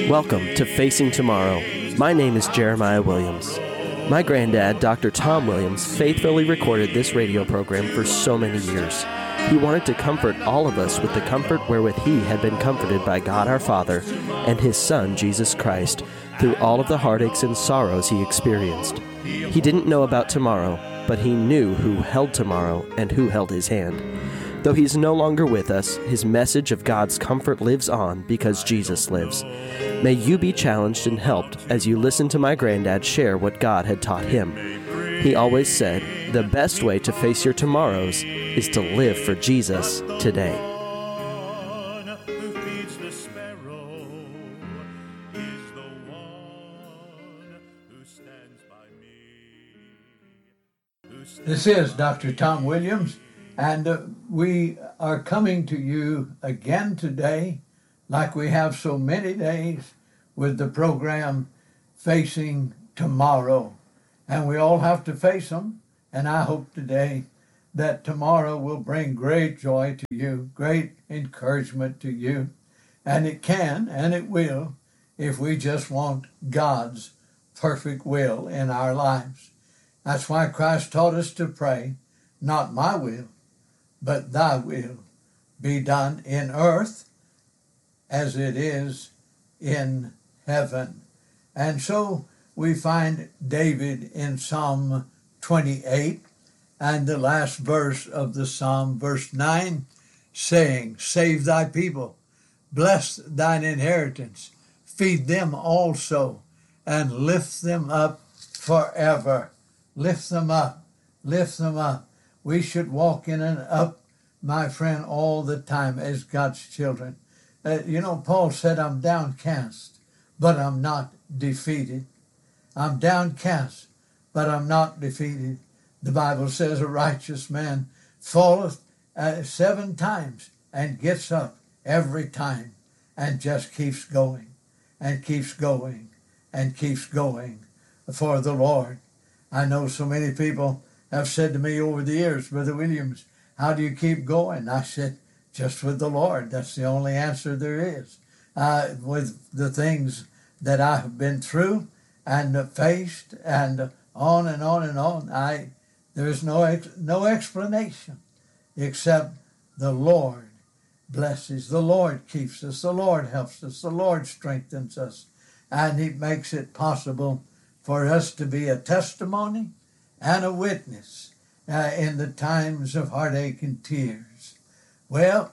Welcome to Facing Tomorrow. My name is Jeremiah Williams. My granddad, Dr. Tom Williams, faithfully recorded this radio program for so many years. He wanted to comfort all of us with the comfort wherewith he had been comforted by God our Father and his Son, Jesus Christ, through all of the heartaches and sorrows he experienced. He didn't know about tomorrow, but he knew who held tomorrow and who held his hand. Though he's no longer with us, his message of God's comfort lives on because Jesus lives. May you be challenged and helped as you listen to my granddad share what God had taught him. He always said, the best way to face your tomorrows is to live for Jesus today. This is Dr. Tom Williams, and we are coming to you again today, like we have so many days, with the program Facing Tomorrow. And we all have to face them, and I hope today that tomorrow will bring great joy to you, great encouragement to you. And it can, and it will, if we just want God's perfect will in our lives. That's why Christ taught us to pray, not my will, but thy will be done in earth as it is in heaven. And so we find David in Psalm 28 and the last verse of the Psalm, verse 9, saying, save thy people, bless thine inheritance, feed them also, and lift them up forever. Lift them up, lift them up. We should walk in and up, my friend, all the time as God's children. Paul said, I'm downcast, but I'm not defeated. I'm downcast, but I'm not defeated. The Bible says a righteous man falleth 7 times and gets up every time and just keeps going and keeps going and keeps going for the Lord. I know so many people have said to me over the years, Brother Williams, how do you keep going? I said, just with the Lord. That's the only answer there is. With the things that I have been through and faced and on and on and on, there's no explanation except the Lord blesses, the Lord keeps us, the Lord helps us, the Lord strengthens us, and he makes it possible for us to be a testimony and a witness in the times of heartache and tears. Well,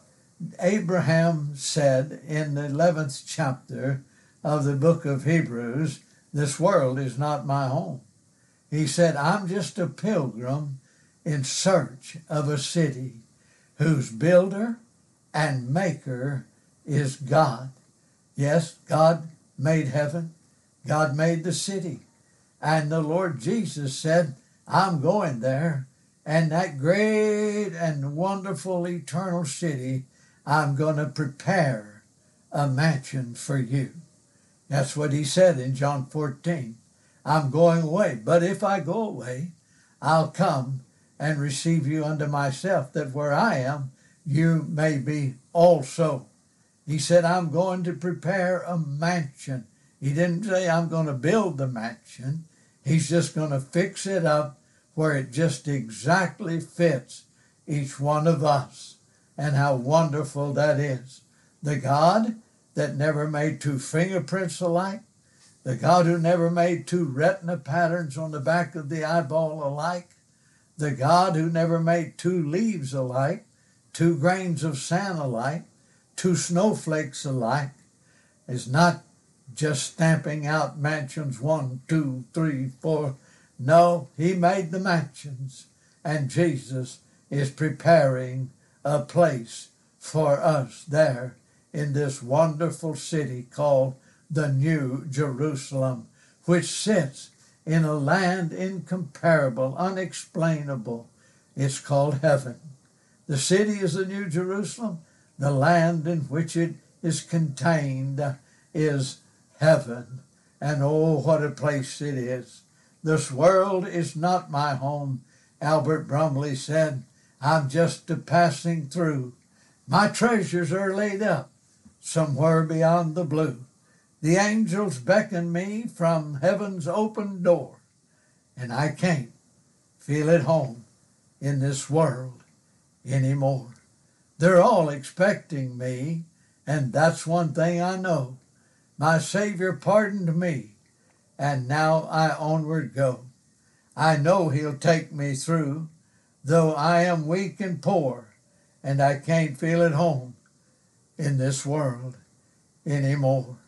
Abraham said in the 11th chapter of the book of Hebrews, this world is not my home. He said, I'm just a pilgrim in search of a city whose builder and maker is God. Yes, God made heaven. God made the city. And the Lord Jesus said, I'm going there, and that great and wonderful eternal city, I'm going to prepare a mansion for you. That's what he said in John 14. I'm going away, but if I go away, I'll come and receive you unto myself, that where I am, you may be also. He said, I'm going to prepare a mansion. He didn't say I'm going to build the mansion. He's just going to fix it up where it just exactly fits each one of us. And how wonderful that is. The God that never made 2 fingerprints alike, the God who never made 2 retina patterns on the back of the eyeball alike, the God who never made 2 leaves alike, 2 grains of sand alike, 2 snowflakes alike, is not just stamping out mansions 1, 2, 3, 4. No, he made the mansions, and Jesus is preparing a place for us there in this wonderful city called the New Jerusalem, which sits in a land incomparable, unexplainable. It's called heaven. The city is the New Jerusalem. The land in which it is contained is heaven. And oh, what a place it is. This world is not my home. Albert Brumley said, I'm just a passing through. My treasures are laid up somewhere beyond the blue. The angels beckon me from heaven's open door, and I can't feel at home in this world anymore. They're all expecting me, and that's one thing I know. My Savior pardoned me, and now I onward go. I know he'll take me through, though I am weak and poor, and I can't feel at home in this world anymore.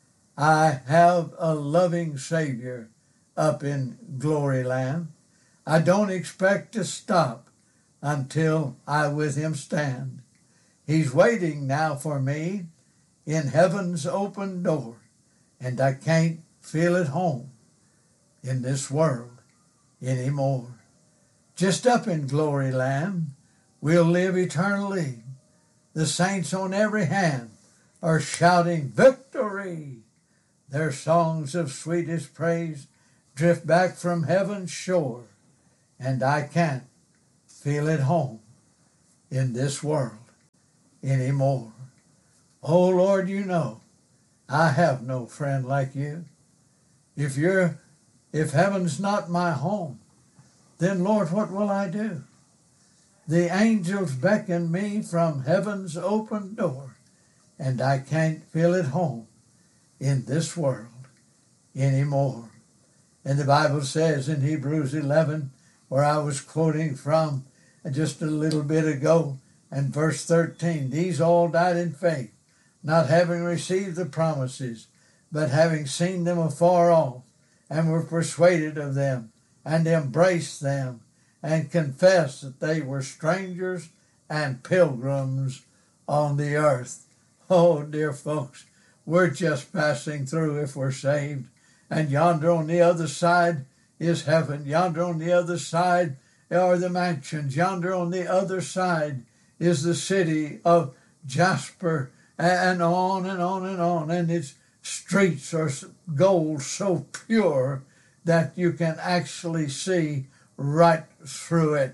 I have a loving Savior up in glory land. I don't expect to stop until I with him stand. He's waiting now for me in heaven's open door, and I can't feel at home in this world anymore. Just up in glory land, we'll live eternally. The saints on every hand are shouting victory. Their songs of sweetest praise drift back from heaven's shore, and I can't feel at home in this world anymore. Oh Lord, you know I have no friend like you. If heaven's not my home, then Lord, what will I do? The angels beckon me from heaven's open door, and I can't feel at home in this world anymore. And the Bible says in Hebrews 11, where I was quoting from just a little bit ago, and verse 13, these all died in faith, not having received the promises, but having seen them afar off, and were persuaded of them, and embraced them, and confessed that they were strangers and pilgrims on the earth. Oh, dear folks, we're just passing through if we're saved. And yonder on the other side is heaven. Yonder on the other side are the mansions. Yonder on the other side is the city of Jasper, and on and on and on. And its streets are gold so pure that you can actually see right through it.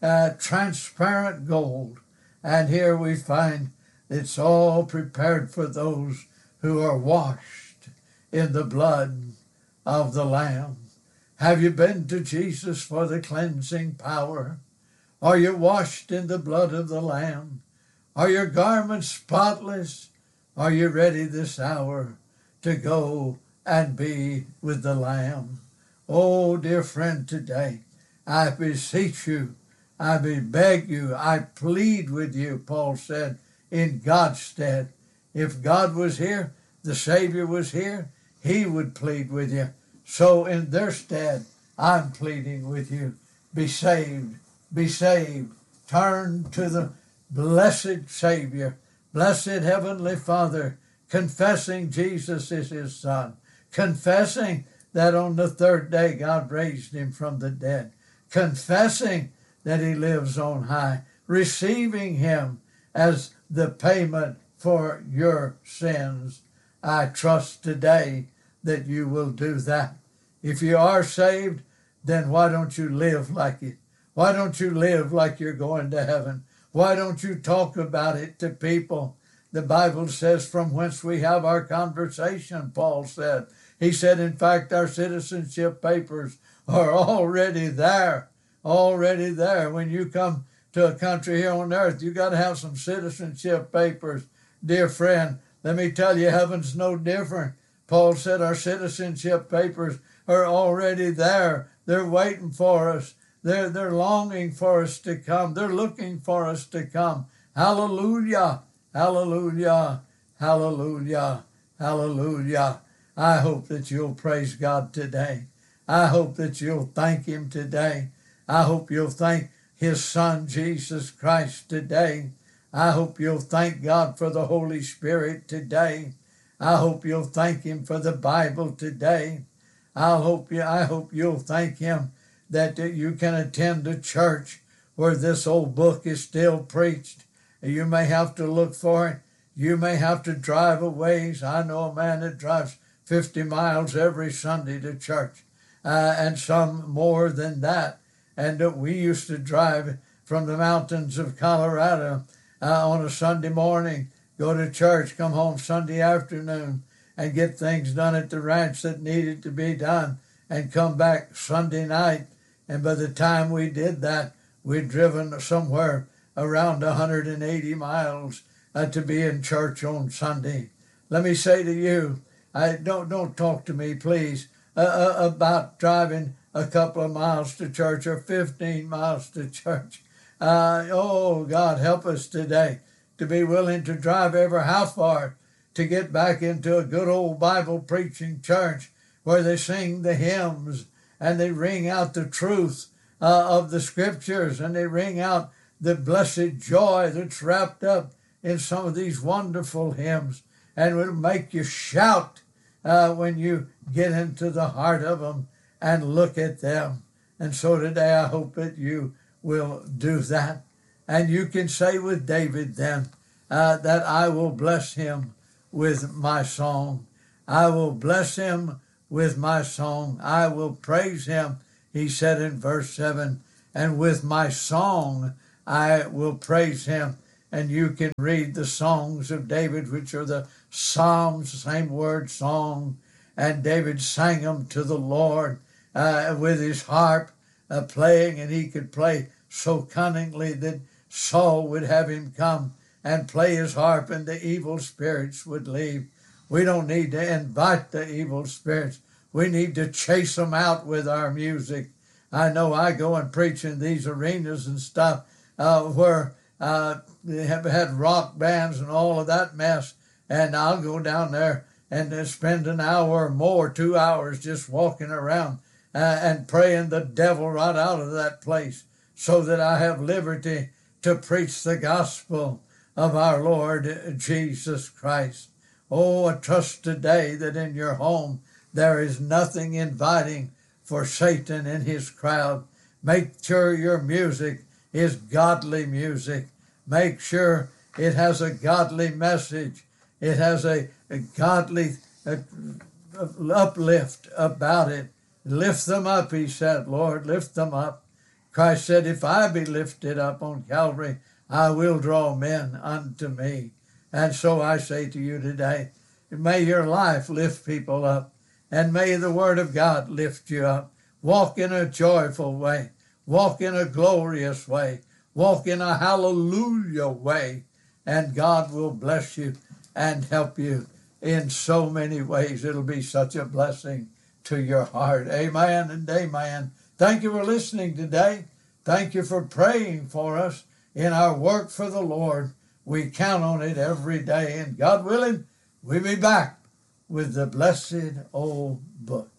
Transparent gold. And here we find it's all prepared for those who are washed in the blood of the Lamb. Have you been to Jesus for the cleansing power? Are you washed in the blood of the Lamb? Are your garments spotless? Are you ready this hour to go and be with the Lamb? Oh, dear friend, today, I beseech you, I beg you, I plead with you, Paul said, in God's stead. If God was here, the Savior was here, he would plead with you. So in their stead, I'm pleading with you. Be saved. Be saved. Turn to the blessed Savior, blessed Heavenly Father, confessing Jesus is his Son, confessing that on the third day God raised him from the dead, confessing that he lives on high, receiving him as the payment for your sins. I trust today that you will do that. If you are saved, then why don't you live like it? Why don't you live like you're going to heaven? Why don't you talk about it to people? The Bible says from whence we have our conversation, Paul said. He said, in fact, our citizenship papers are already there. Already there. When you come to a country here on earth, you got to have some citizenship papers. Dear friend, let me tell you, heaven's no different. Paul said our citizenship papers are already there. They're waiting for us. They're longing for us to come. They're looking for us to come. Hallelujah, hallelujah, hallelujah, hallelujah. I hope that you'll praise God today. I hope that you'll thank him today. I hope you'll thank his Son, Jesus Christ, today. I hope you'll thank God for the Holy Spirit today. I hope you'll thank him for the Bible today. I hope you'll thank him that you can attend a church where this old book is still preached. You may have to look for it. You may have to drive a ways. I know a man that drives 50 miles every Sunday to church, and some more than that. And we used to drive from the mountains of Colorado on a Sunday morning, go to church, come home Sunday afternoon, and get things done at the ranch that needed to be done and come back Sunday night. And by the time we did that, we'd driven somewhere around 180 miles to be in church on Sunday. Let me say to you, don't talk to me, please, about driving a couple of miles to church or 15 miles to church. Oh, God, help us today to be willing to drive ever how far to get back into a good old Bible preaching church where they sing the hymns and they ring out the truth of the scriptures, and they ring out the blessed joy that's wrapped up in some of these wonderful hymns, and will make you shout when you get into the heart of them and look at them. And so today I hope that you will do that. And you can say with David then, that I will bless him with my song. I will bless him with my song. I will praise him, he said in verse 7, and with my song I will praise him. And you can read the songs of David, which are the Psalms, same word, song. And David sang them to the Lord with his harp playing, and he could play so cunningly that Saul would have him come and play his harp and the evil spirits would leave. We don't need to invite the evil spirits. We need to chase them out with our music. I know I go and preach in these arenas and stuff where they have had rock bands and all of that mess, and I'll go down there and spend an hour or more, 2 hours, just walking around and praying the devil right out of that place so that I have liberty to preach the gospel of our Lord Jesus Christ. Oh, I trust today that in your home there is nothing inviting for Satan and his crowd. Make sure your music is godly music. Make sure it has a godly message. It has a godly uplift about it. Lift them up, he said, Lord, lift them up. Christ said, if I be lifted up on Calvary, I will draw men unto me. And so I say to you today, may your life lift people up, and may the word of God lift you up. Walk in a joyful way. Walk in a glorious way. Walk in a hallelujah way, and God will bless you and help you in so many ways. It'll be such a blessing to your heart. Amen and amen. Thank you for listening today. Thank you for praying for us in our work for the Lord. We count on it every day, and God willing, we'll be back with the blessed old book.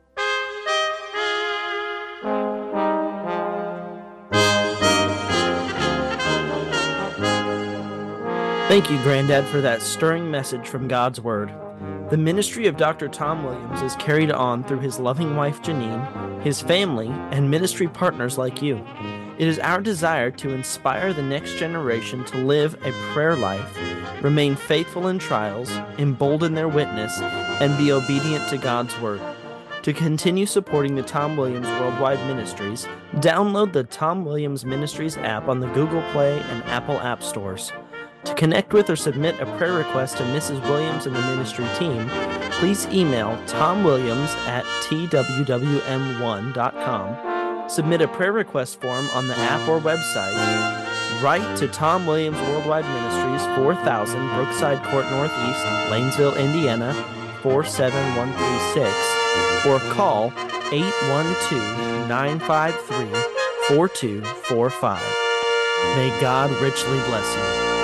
Thank you, Granddad, for that stirring message from God's Word. The ministry of Dr. Tom Williams is carried on through his loving wife, Janine, his family, and ministry partners like you. It is our desire to inspire the next generation to live a prayer life, remain faithful in trials, embolden their witness, and be obedient to God's Word. To continue supporting the Tom Williams Worldwide Ministries, download the Tom Williams Ministries app on the Google Play and Apple App Stores. To connect with or submit a prayer request to Mrs. Williams and the ministry team, please email tomwilliams@twwm1.com. Submit a prayer request form on the app or website. Write to Tom Williams Worldwide Ministries, 4000 Brookside Court Northeast, Lanesville, Indiana, 47136, or call 812-953-4245. May God richly bless you.